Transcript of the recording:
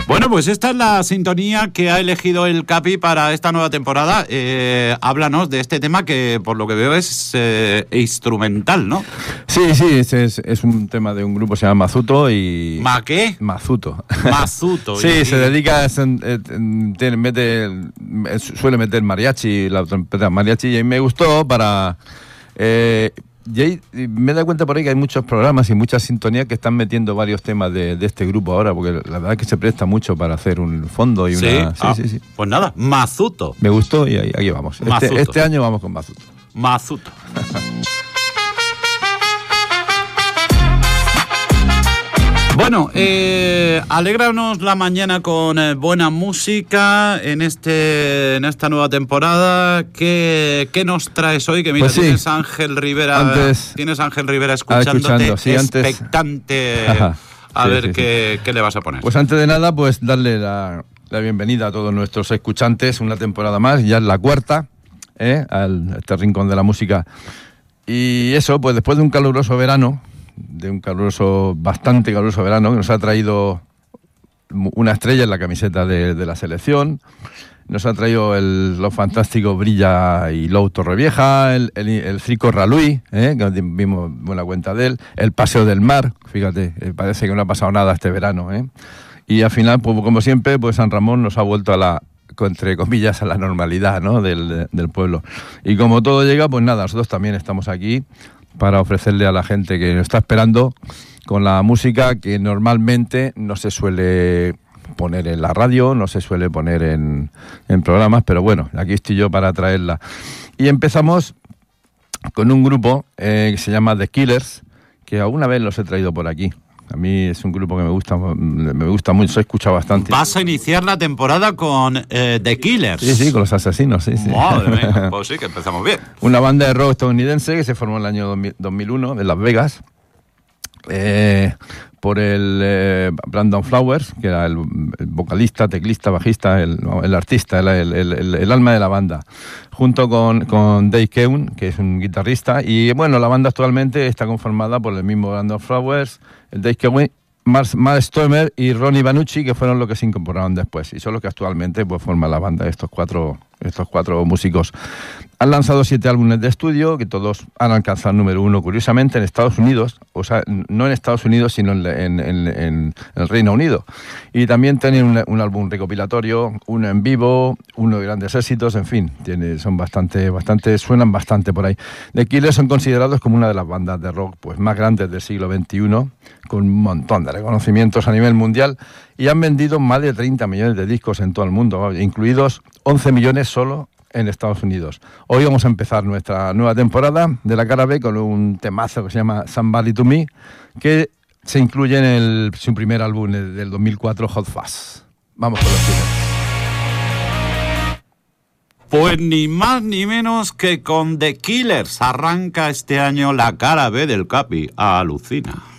Bueno, pues esta es la sintonía que ha elegido el Capi para esta nueva temporada. Háblanos de este tema que, por lo que veo, es instrumental, ¿no? Sí, es un tema de un grupo que se llama Mazuto y... ¿Ma qué? Mazuto. Mazuto. Sí, se dedica, suele meter mariachi, la trompeta mariachi, y me gustó para... y me he dado cuenta por ahí que hay muchos programas y muchas sintonías que están metiendo varios temas de este grupo ahora, porque la verdad es que se presta mucho para hacer un fondo y una... Sí. Pues nada, Mazuto. Me gustó y aquí vamos. Este año vamos con Mazuto. Mazuto. Bueno, alégranos la mañana con buena música en esta nueva temporada. ¿Qué nos traes hoy? Que mira, pues sí, tienes Ángel Rivera escuchándote, sí, expectante a ver qué le vas a poner. Pues antes de nada, pues darle la bienvenida a todos nuestros escuchantes, una temporada más, ya es la cuarta, a este rincón de la música. Y eso, pues después de un caluroso verano, bastante caluroso verano, que nos ha traído una estrella en la camiseta de la selección, nos ha traído los fantásticos Brilla y Lou Torrevieja, el Frico Raluí, que vimos buena cuenta de él, el Paseo del Mar, fíjate, parece que no ha pasado nada este verano, y al final, pues como siempre, pues San Ramón nos ha vuelto entre comillas, a la normalidad, ¿no?, del pueblo. Y como todo llega, pues nada, nosotros también estamos aquí para ofrecerle a la gente que nos está esperando con la música que normalmente no se suele poner en la radio, no se suele poner en programas, pero bueno, aquí estoy yo para traerla. Y empezamos con un grupo que se llama The Killers, que alguna vez los he traído por aquí. A mí es un grupo que me gusta mucho, he escuchado bastante. ¿Vas a iniciar la temporada con The Killers? Sí, con los asesinos, sí. Madre mía, pues sí, que empezamos bien. Una banda de rock estadounidense que se formó en el año 2001 en Las Vegas por el Brandon Flowers, que era el vocalista, teclista, bajista, el artista, el alma de la banda, junto con Dave Keun, que es un guitarrista. Y bueno, la banda actualmente está conformada por el mismo Brandon Flowers, el Dave Keun, Mark Stoner y Ronnie Banucci, que fueron los que se incorporaron después, y son los que actualmente pues forman la banda, estos cuatro músicos. Han lanzado 7 álbumes de estudio, que todos han alcanzado el número 1, curiosamente, en Estados Unidos, o sea, no en Estados Unidos, sino en el Reino Unido. Y también tienen un álbum recopilatorio, uno en vivo, uno de grandes éxitos, en fin, suenan bastante por ahí. The Killers son considerados como una de las bandas de rock pues más grandes del siglo XXI, con un montón de reconocimientos a nivel mundial, y han vendido más de 30 millones de discos en todo el mundo, incluidos 11 millones solo en Estados Unidos. Hoy vamos a empezar nuestra nueva temporada de la cara B con un temazo que se llama Somebody to Me, que se incluye en su primer álbum del 2004, Hot Fuzz. Vamos con los Killers. Pues ni más ni menos que con The Killers arranca este año la cara B del Capi. Alucina.